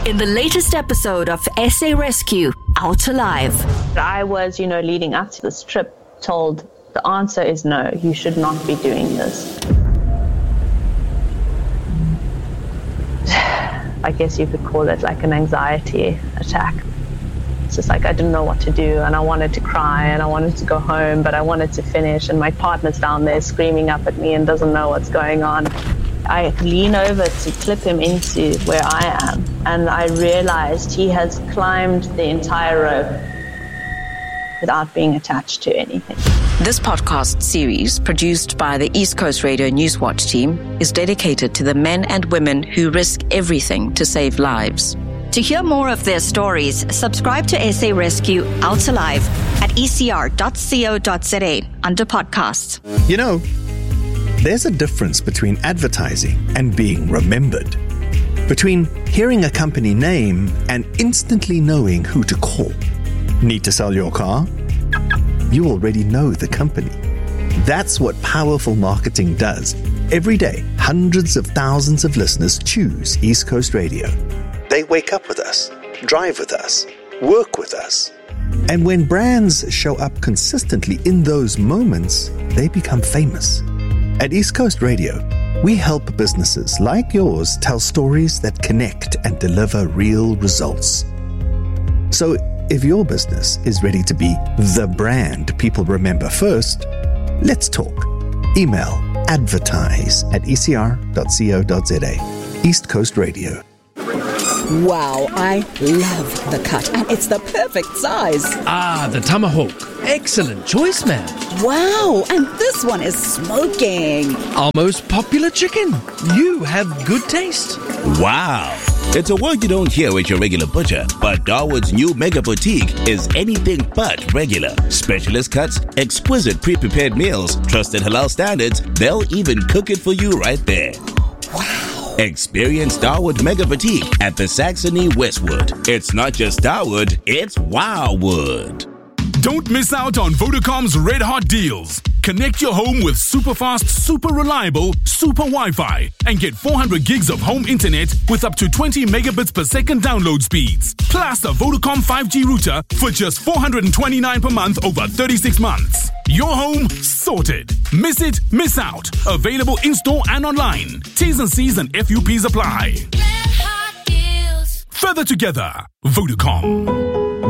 In the latest episode of SA Rescue, Out Alive. I was, leading up to this trip, told the answer is no, you should not be doing this. I guess you could call it like an anxiety attack. It's just like I didn't know what to do, and I wanted to cry and I wanted to go home, but I wanted to finish, and my partner's down there screaming up at me and doesn't know what's going on. I lean over to clip him into where I am, and I realized he has climbed the entire rope without being attached to anything. This podcast series, produced by the East Coast Radio Newswatch team, is dedicated to the men and women who risk everything to save lives. To hear more of their stories, subscribe to SA Rescue Out Alive at ecr.co.za under podcasts. There's a difference between advertising and being remembered. Between hearing a company name and instantly knowing who to call. Need to sell your car? You already know the company. That's what powerful marketing does. Every day, hundreds of thousands of listeners choose East Coast Radio. They wake up with us, drive with us, work with us. And when brands show up consistently in those moments, they become famous. At East Coast Radio, we help businesses like yours tell stories that connect and deliver real results. So if your business is ready to be the brand people remember first, let's talk. Email advertise@ecr.co.za. East Coast Radio. Wow, I love the cut, and it's the perfect size. The tomahawk. Excellent choice, ma'am. Wow, and this one is smoking. Our most popular chicken. You have good taste. Wow. It's a word you don't hear at your regular butcher, but Darwood's new Mega Boutique is anything but regular. Specialist cuts, exquisite pre-prepared meals, trusted halal standards. They'll even cook it for you right there. Wow. Experience Darwood Mega Boutique at the Saxony Westwood. It's not just Darwood, it's Wowwood. Don't miss out on Vodacom's red hot deals. Connect your home with super fast, super reliable, super Wi-Fi and get 400 gigs of home internet with up to 20 megabits per second download speeds. Plus a Vodacom 5G router for just $429 per month over 36 months. Your home sorted. Miss it, miss out. Available in-store and online. T's and C's and FUPs apply. Red hot deals. Further together, Vodacom.